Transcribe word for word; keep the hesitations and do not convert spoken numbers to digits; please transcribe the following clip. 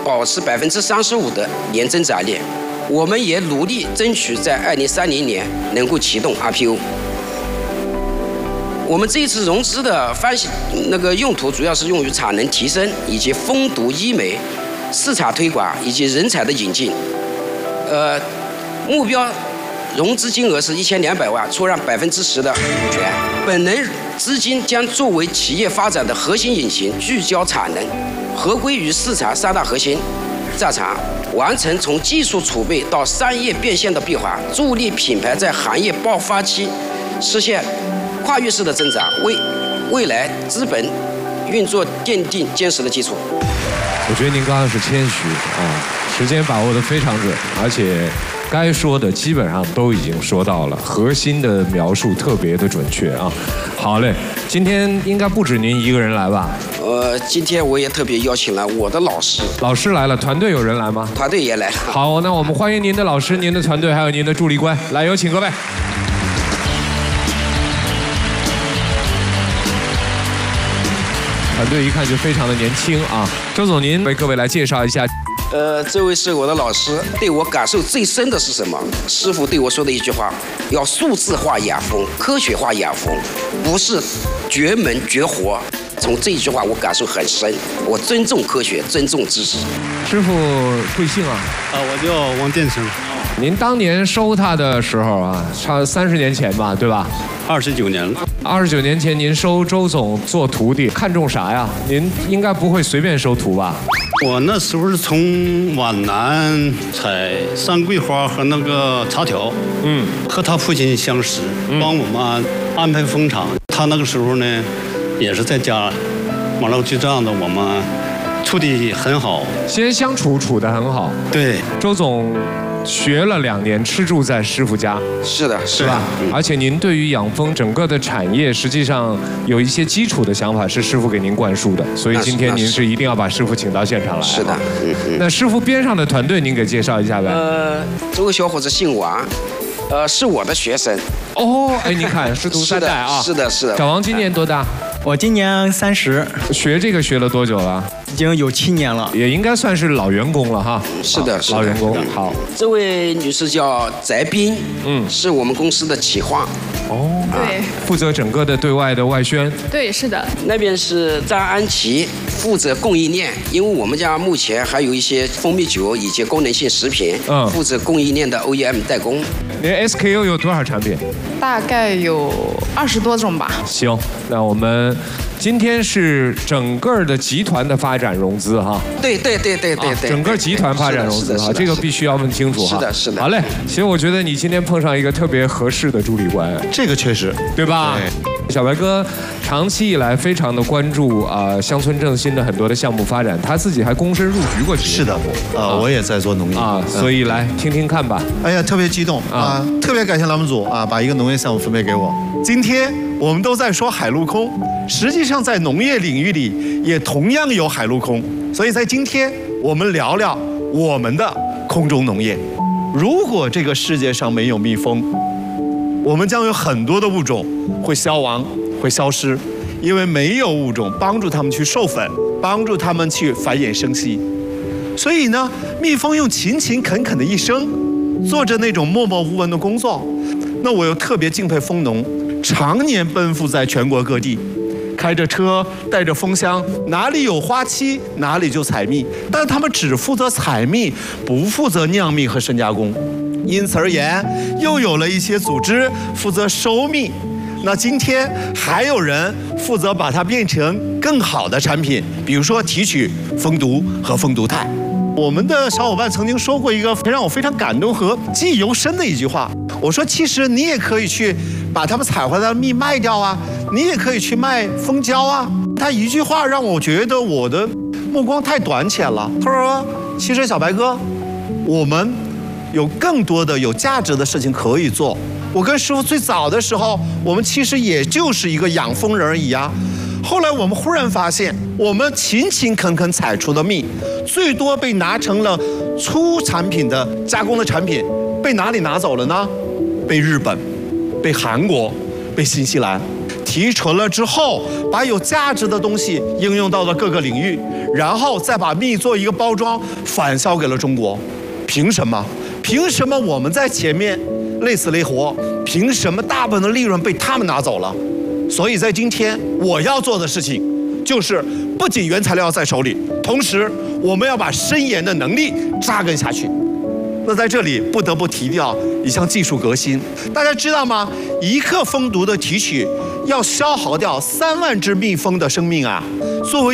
保持百分之三十五的年增长率。我们也努力争取在二零三零年能够启动 I P O。我们这一次融资的方那个用途主要是用于产能提升以及封读医美、市场推广以及人才的引进。呃，目标融资金额是一千两百万，出让百分之十的股权。本轮资金将作为企业发展的核心引擎，聚焦产能，合归于市场三大核心战场。完成从技术储备到商业变现的闭环，助力品牌在行业爆发期实现跨越式的增长，为未来资本运作奠定坚实的基础。 我觉得您刚刚是谦虚啊，时间把握得非常准，而且该说的基本上都已经说到了，核心的描述特别的准确啊。好嘞，今天应该不止您一个人来吧？ 呃，今天我也特别邀请了我的老师。 老师来了，团队有人来吗？ 团队也来了。 好，那我们欢迎您的老师、您的团队还有您的助理官，来，有请各位。团队一看就非常的年轻啊。周总，您为各位来介绍一下。 呃，这位是我的老师，对我感受最深的是什么？师傅对我说的一句话：要数字化养蜂，科学化养蜂，不是绝门绝活。从这一句话我感受很深，我尊重科学，尊重知识。 师傅贵姓啊？ 啊，我叫王建成。 您当年收他的时候啊，差三十年前吧，对吧？ 二十九年了。 二十九年前您收周总做徒弟，看中啥呀？您应该不会随便收徒吧？ 我那时候是从皖南采山桂花和那个茶条，嗯，和他父亲相识，帮我们安排蜂场。他那个时候呢，也是在家，完了就这样的，我们处的很好， 先相处处得很好。 对， 周总学了两年，吃住在师傅家。 是的， 是吧？嗯、而且您对于养蜂整个的产业，实际上有一些基础的想法是师傅给您灌输的，所以今天您是一定要把师傅请到现场来。 是的。 嗯嗯、那师傅边上的团队，您给介绍一下呗？ 呃，这位小伙子姓王。呃，是我的学生。 哦，哎，你看师徒三代啊。 是的，是的。 小王今年多大？ 我今年三十。 学这个学了多久了？ 已经有七年了， 也应该算是老员工了哈。 是的，是的， 老员工。好， 这位女士叫翟斌，嗯，是我们公司的企划。 哦， 对， 负责整个的对外的外宣。 对，是的。 那边是张安琪，负责供应链，因为我们家目前还有一些蜂蜜酒以及功能性食品，嗯，负责供应链的 O E M 代工。 您 S K U 有多少产品？ 大概有二十多种吧。 行，那我们今天是整个的集团的发展融资哈。 对对对对对对。 整个集团发展融资哈，这个必须要问清楚哈。 是的，是的。 好嘞，其实我觉得你今天碰上一个特别合适的助理官。 这个确实， 对吧？对。小白哥长期以来非常的关注啊、呃、乡村振兴的很多的项目发展，他自己还躬身入局过去。 是的，呃，我也在做农业啊，所以来听听看吧。 哎呀，特别激动啊！特别感谢栏目组啊，把一个农业项目分配给我。今天我们都在说海陆空，实际上在农业领域里也同样有海陆空。所以在今天我们聊聊我们的空中农业。如果这个世界上没有蜜蜂，我们将有很多的物种会消亡、会消失，因为没有物种帮助它们去授粉，帮助它们去繁衍生息。所以呢，蜜蜂用勤勤恳恳的一生，做着那种默默无闻的工作。那我又特别敬佩蜂农，常年奔赴在全国各地，开着车，带着蜂箱，哪里有花期哪里就采蜜，但他们只负责采蜜，不负责酿蜜和深加工。因此而言，又有了一些组织负责收蜜。那今天还有人负责把它变成更好的产品，比如说提取蜂毒和蜂毒肽。我们的小伙伴曾经说过一个让我非常感动和记忆犹深的一句话，我说其实你也可以去把他们采回来的蜜卖掉啊，你也可以去卖蜂胶啊。他一句话让我觉得我的目光太短浅了。他说其实小白哥，我们有更多的有价值的事情可以做。我跟师傅最早的时候，我们其实也就是一个养蜂人而已啊。后来我们忽然发现，我们勤勤恳恳采出的蜜，最多被拿成了粗产品的加工的产品，被哪里拿走了呢？被日本、被韩国、被新西兰。 提纯了之后，把有价值的东西应用到了各个领域，然后再把蜜做一个包装，返销给了中国。凭什么？凭什么我们在前面累死累活？凭什么大部分的利润被他们拿走了？所以在今天我要做的事情，就是不仅原材料在手里，同时我们要把深研的能力扎根下去。那在这里不得不提到一项技术革新，大家知道吗？一克蜂毒的提取要消耗掉三万只蜜蜂的生命啊！作为